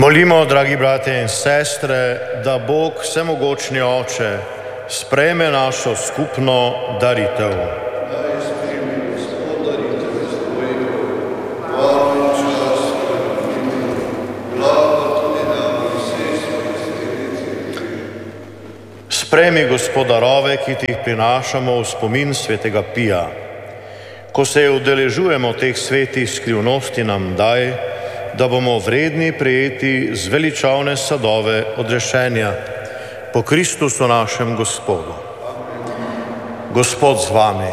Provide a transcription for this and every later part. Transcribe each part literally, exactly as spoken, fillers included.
Molimo, dragi bratje in sestre, da Bog, vsemogočni Oče, sprejme našo skupno daritev. Sprejmi, Gospod, darove, ki ti jih prinašamo v spomin svetega Pija. Ko se udeležujemo teh svetih skrivnosti, nam daj, da bomo vredni prejeti zveličavne sadove odrešenja po Kristusu našem Gospodu. Gospod z vami,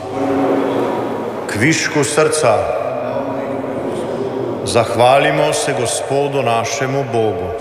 k višku srca, zahvalimo se Gospodu našemu Bogu.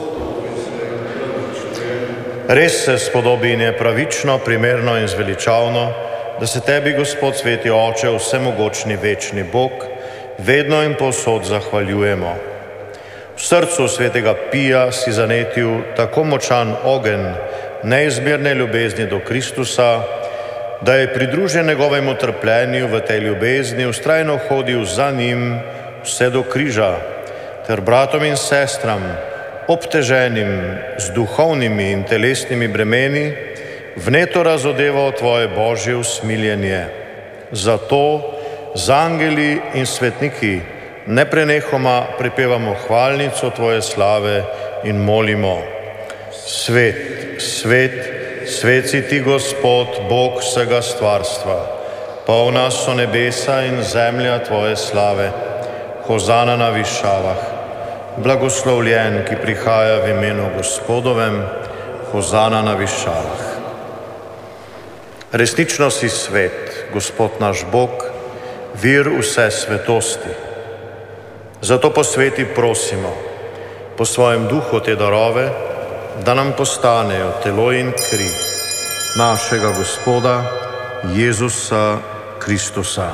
Res se spodobi in je pravično, primerno in zveličavno, da se tebi, Gospod sveti Oče, vsemogočni večni Bog, vedno in povsod zahvaljujemo. V srcu svetega Pija si zanetil tako močan ogenj neizmerne ljubezni do Kristusa, da je pridružen njegovemu trpljenju v tej ljubezni vztrajno hodil za njim vse do križa, ter bratom in sestram, obteženim z duhovnimi in telesnimi bremeni, vneto razodeval tvoje božje usmiljenje. Zato z angeli in svetniki neprenehoma pripevamo hvalnico tvoje slave in molimo: Svet, svet, svet si ti, Gospod, Bog vsega stvarstva. Polna so nebesa in zemlja tvoje slave. Hozana na višavah. Blagoslovljen, ki prihaja v imenu Gospodovem. Hozana na višavah. Resnično si svet, Gospod naš Bog, vir vse svetosti. Zato po sveti prosimo, po svojem duhu te darove, da nam postanejo telo in kri našega Gospoda Jezusa Kristusa.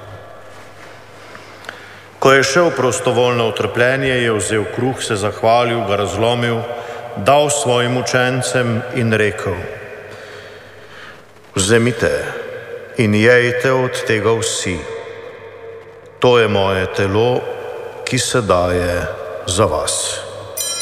Ko je šel prostovoljno utrpljenje, je vzel kruh, se zahvalil, ga razlomil, dal svojim učencem in rekel: Vzemite in jejte od tega vsi. To je moje telo, ki se daje za vas.